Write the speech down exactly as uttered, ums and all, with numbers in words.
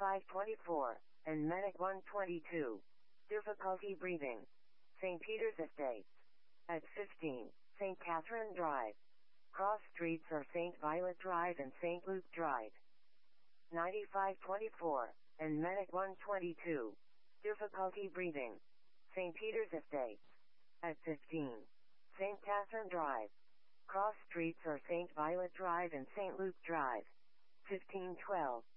ninety-five twenty-four, and Medic one twenty-two. Difficulty breathing. Saint Peter's Estates. At fifteen, Saint Catherine Drive. Cross streets are Saint Violet Drive and Saint Luke Drive. ninety-five twenty-four, and Medic one twenty-two. Difficulty breathing. Saint Peter's Estates. At fifteen, Saint Catherine Drive. Cross streets are Saint Violet Drive and Saint Luke Drive. fifteen twelve,